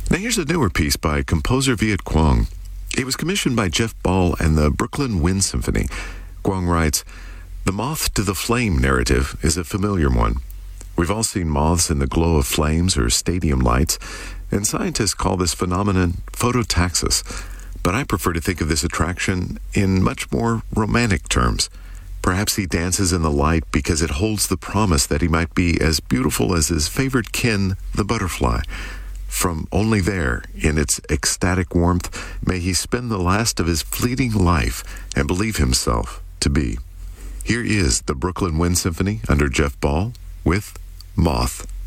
Now here's a newer piece by composer Viet Cuong. It was commissioned by Jeff Ball and the Brooklyn Wind Symphony. Cuong writes, "The moth to the flame narrative is a familiar one. We've all seen moths in the glow of flames or stadium lights, and scientists call this phenomenon phototaxis. But I prefer to think of this attraction in much more romantic terms. Perhaps he dances in the light because it holds the promise that he might be as beautiful as his favorite kin, the butterfly. From only there, in its ecstatic warmth, may he spend the last of his fleeting life and believe himself to be." Here is the Brooklyn Wind Symphony under Jeff Ball with Moth.